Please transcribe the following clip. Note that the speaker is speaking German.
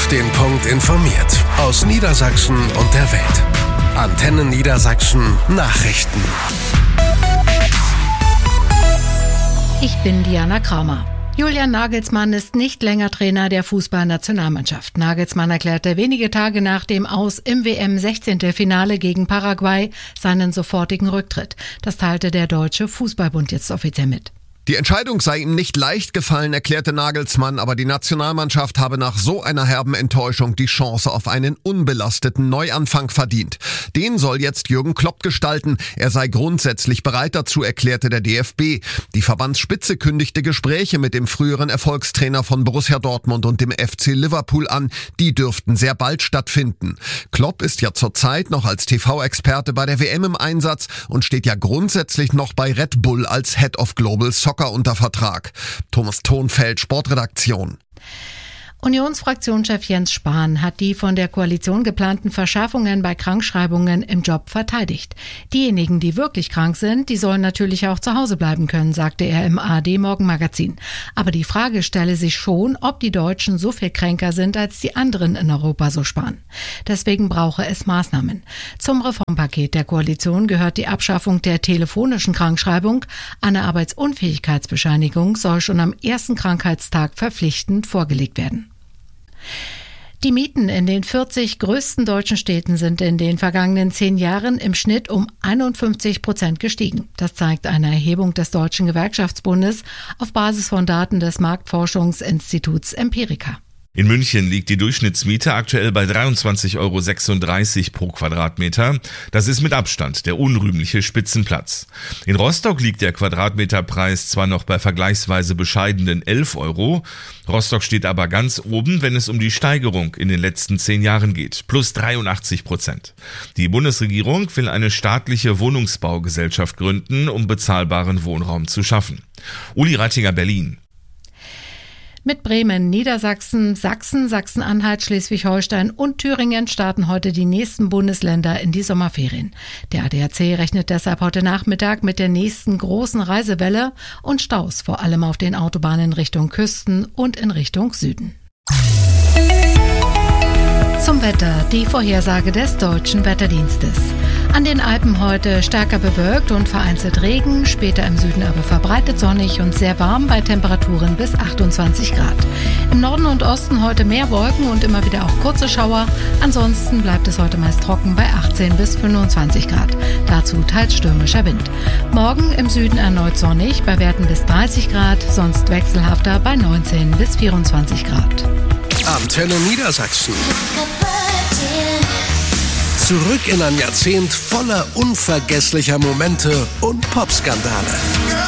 den Punkt informiert. Aus Niedersachsen und der Welt. Antenne Niedersachsen Nachrichten. Ich bin Diana Kramer. Julian Nagelsmann ist nicht länger Trainer der Fußballnationalmannschaft. Nagelsmann erklärte wenige Tage nach dem Aus im WM-16-Finale gegen Paraguay seinen sofortigen Rücktritt. Das teilte der Deutsche Fußballbund jetzt offiziell mit. Die Entscheidung sei ihm nicht leicht gefallen, erklärte Nagelsmann, aber die Nationalmannschaft habe nach so einer herben Enttäuschung die Chance auf einen unbelasteten Neuanfang verdient. Den soll jetzt Jürgen Klopp gestalten. Er sei grundsätzlich bereit dazu, erklärte der DFB. Die Verbandsspitze kündigte Gespräche mit dem früheren Erfolgstrainer von Borussia Dortmund und dem FC Liverpool an. Die dürften sehr bald stattfinden. Klopp ist ja zurzeit noch als TV-Experte bei der WM im Einsatz und steht ja grundsätzlich noch bei Red Bull als Head of Global Soccer unter Vertrag. Thomas Thonfeld, Sportredaktion. Unionsfraktionschef Jens Spahn hat die von der Koalition geplanten Verschärfungen bei Krankschreibungen im Job verteidigt. Diejenigen, die wirklich krank sind, die sollen natürlich auch zu Hause bleiben können, sagte er im ARD-Morgenmagazin. Aber die Frage stelle sich schon, ob die Deutschen so viel kränker sind als die anderen in Europa, so Spahn. Deswegen brauche es Maßnahmen. Zum Reformpaket der Koalition gehört die Abschaffung der telefonischen Krankschreibung. Eine Arbeitsunfähigkeitsbescheinigung soll schon am ersten Krankheitstag verpflichtend vorgelegt werden. Die Mieten in den 40 größten deutschen Städten sind in den vergangenen 10 Jahren im Schnitt um 51% gestiegen. Das zeigt eine Erhebung des Deutschen Gewerkschaftsbundes auf Basis von Daten des Marktforschungsinstituts Empirica. In München liegt die Durchschnittsmiete aktuell bei 23,36 € pro Quadratmeter. Das ist mit Abstand der unrühmliche Spitzenplatz. In Rostock liegt der Quadratmeterpreis zwar noch bei vergleichsweise bescheidenen 11 €. Rostock steht aber ganz oben, wenn es um die Steigerung in den letzten 10 Jahren geht. Plus 83%. Die Bundesregierung will eine staatliche Wohnungsbaugesellschaft gründen, um bezahlbaren Wohnraum zu schaffen. Uli Rattinger, Berlin. Mit Bremen, Niedersachsen, Sachsen, Sachsen-Anhalt, Schleswig-Holstein und Thüringen starten heute die nächsten Bundesländer in die Sommerferien. Der ADAC rechnet deshalb heute Nachmittag mit der nächsten großen Reisewelle und Staus, vor allem auf den Autobahnen Richtung Küsten und in Richtung Süden. Zum Wetter, die Vorhersage des Deutschen Wetterdienstes. An den Alpen heute stärker bewölkt und vereinzelt Regen, später im Süden aber verbreitet sonnig und sehr warm bei Temperaturen bis 28 Grad. Im Norden und Osten heute mehr Wolken und immer wieder auch kurze Schauer. Ansonsten bleibt es heute meist trocken bei 18 bis 25 Grad. Dazu teils stürmischer Wind. Morgen im Süden erneut sonnig, bei Werten bis 30 Grad, sonst wechselhafter bei 19 bis 24 Grad. Antenne Niedersachsen. Zurück in ein Jahrzehnt voller unvergesslicher Momente und Popskandale.